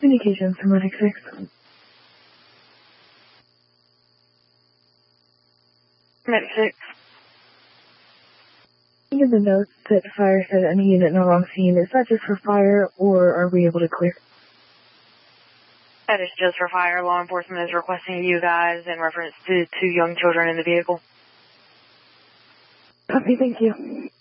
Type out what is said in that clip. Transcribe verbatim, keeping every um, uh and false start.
Communications from Medic six. Medic six. In the notes that fire said any unit no wrong scene, is that just for fire, or are we able to clear? That is just for fire. Law enforcement is requesting you guys in reference to two young children in the vehicle. Copy, thank you.